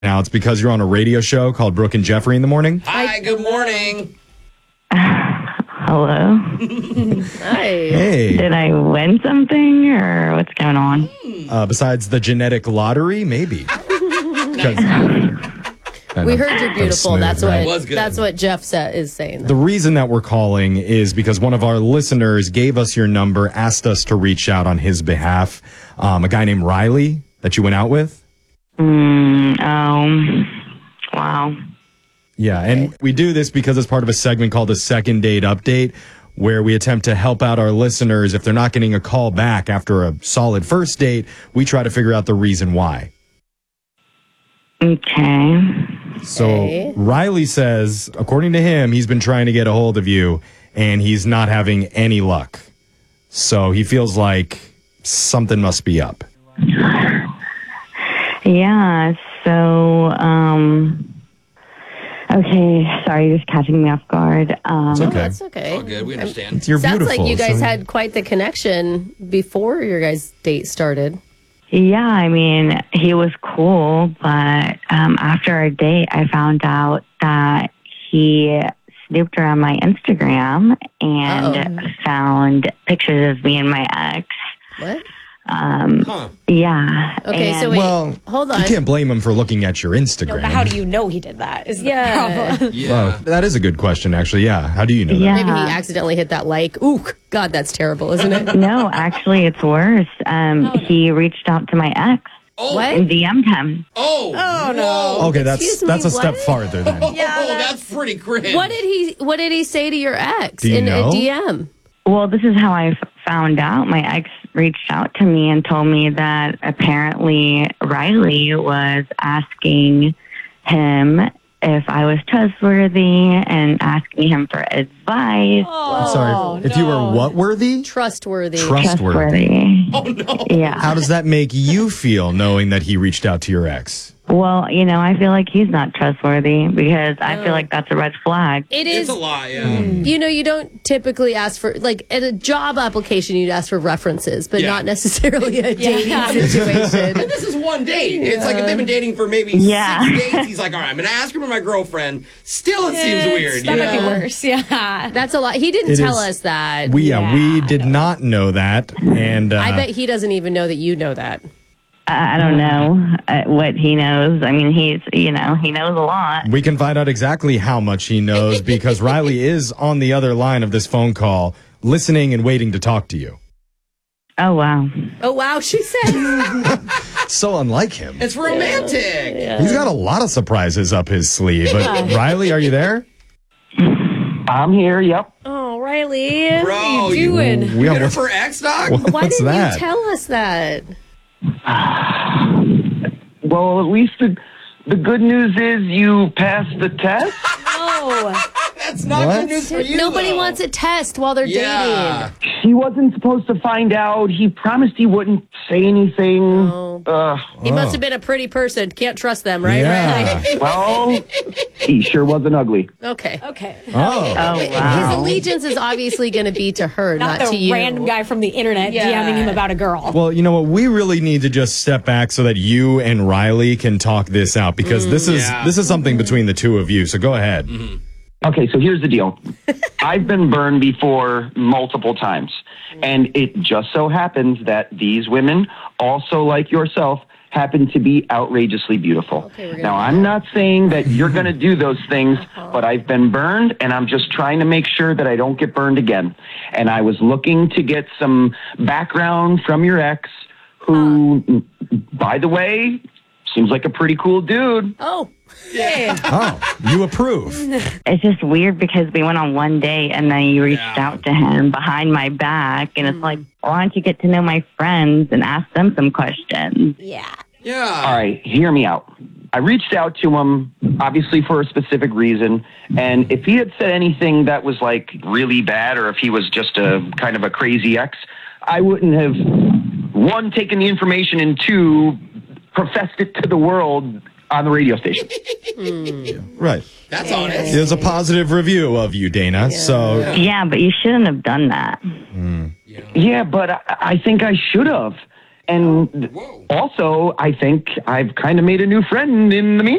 Now, it's because you're on a radio show called Brooke and Jeffrey in the morning. Hi, good morning. Hello. Hi. Hey. Did I win something or what's going on? Besides the genetic lottery, maybe. We heard you're beautiful. Smooth, that's right? what that's what Jeff is saying. The reason that we're calling is because one of our listeners gave us your number, asked us to reach out on his behalf. A guy named Riley that you went out with. Wow. Yeah, and we do this because it's part of a segment called the Second Date Update, where we attempt to help out our listeners. If they're not getting a call back after a solid first date, we try to figure out the reason why. Okay. So Riley says, according to him, he's been trying to get a hold of you, and he's not having any luck. So he feels like something must be up. Yeah, so, okay, sorry, just catching me off guard. It's okay. That's okay. All good, we understand. You're Sounds beautiful. like you guys so- had quite the connection before your guys' date started. Yeah, I mean, he was cool, but after our date, I found out that he snooped around my Instagram and found pictures of me and my ex. What? Yeah. Okay, so and- wait, Well, hold on. you can't blame him for looking at your Instagram. But how do you know he did that? Is the Yeah. problem. Yeah. Well, that is a good question, actually. Yeah. How do you know Yeah. that? Maybe he accidentally hit that like. Ooh, God, that's terrible, isn't it? No, actually, it's worse. He reached out to my ex Oh, What? and DM'd him. Oh, no. Okay, Excuse me, that's a step what? farther then. Oh, that's pretty cringe. What did he say to your ex Do you in know? a DM? Well, this is how I found out. My ex reached out to me and told me that apparently Riley was asking him if I was trustworthy and asking him for advice. I'm sorry. If you were what worthy? Trustworthy. Trustworthy. Oh, no. Yeah. How does that make you feel knowing that he reached out to your ex? Well, I feel like he's not trustworthy because I feel like that's a red flag. It It's is. a lot, yeah. You don't typically ask for, like, at a job application, you'd ask for references, but Yeah. not necessarily a dating situation. And this is one date. It's like if they've been dating for maybe 6 days. He's like, all right, I'm going to ask her for my girlfriend. Still, it seems weird. That you might be know? worse. Yeah. That's a lot. He didn't It tell is- us that. We did not know that. And I bet he doesn't even know that you know that. I don't know what he knows. I mean, he knows a lot. we can find out exactly how much he knows because Riley is on the other line of this phone call, listening and waiting to talk to you. Oh, wow. Oh, wow, she said. So unlike him. It's romantic. He's got a lot of surprises up his sleeve. But Riley, are you there? I'm here, yep. Oh, Riley. Bro, you doing? We You get her almost, for X, dog? Why what's didn't that? you tell us that? Well, at least the good news is you passed the test. Oh. That's not What? good news for you, Nobody though. wants a test while they're Yeah. dating. He wasn't supposed to find out. He promised he wouldn't say anything. He must have been a pretty person. Can't trust them, right? Yeah. Riley? Well, he sure wasn't ugly. Okay. Okay. Oh. Oh, His wow. allegiance is obviously going to be to her, Not not the to you. random guy from the internet Yeah. DMing him about a girl. Well, you know what? We really need to just step back so that you and Riley can talk this out because this is something between the two of you. So go ahead. Okay, so here's the deal. I've been burned before multiple times. And it just so happens that these women, also like yourself, happen to be outrageously beautiful. Now, I'm not saying that you're going to do those things, but I've been burned, and I'm just trying to make sure that I don't get burned again. And I was looking to get some background from your ex, who, by the way, seems like a pretty cool dude. Oh, Oh, you approve. It's just weird because we went on one date and then you reached out to him behind my back. And it's like, why don't you get to know my friends and ask them some questions? Yeah. Yeah. All right, hear me out. I reached out to him, obviously for a specific reason, and if he had said anything that was like really bad, or if he was just a kind of a crazy ex, I wouldn't have, one, taken the information, and two, professed it to the world on the radio station. Right. That's honest. There's a positive review of you, Dana. So Yeah, but you shouldn't have done that. Yeah, but I think I should have. And also, I think I've kind of made a new friend in the meantime.